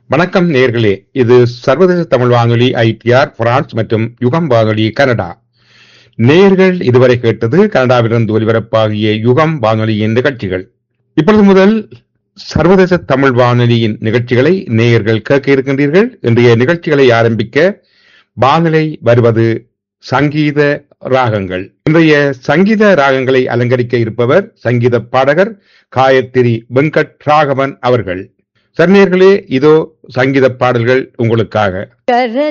வணக்கம் நேர்களே, இது சர்வதேச தமிழ் வானொலி ITR பிரான்ஸ் மற்றும் யுகம் வானொலி கனடா. நேர்கள் இதுவரை கேட்டது கனடாவிலிருந்து ஒலிபரப்பாகிய யுகம் வானொலியின் நிகழ்ச்சிகள். இப்பொழுது முதல் சர்வதேச தமிழ் வானொலியின் நிகழ்ச்சிகளை நேயர்கள் கேட்க இருக்கின்றீர்கள். இன்றைய நிகழ்ச்சிகளை ஆரம்பிக்க வானிலை வருவது சங்கீத ராகங்கள். இன்றைய சங்கீத ராகங்களை அலங்கரிக்க இருப்பவர் சங்கீத பாடகர் காயத்ரி வெங்கட் ராகவன் அவர்கள். சர்ணியர்களே, இதோ சங்கீத பாடல்கள் உங்களுக்காக.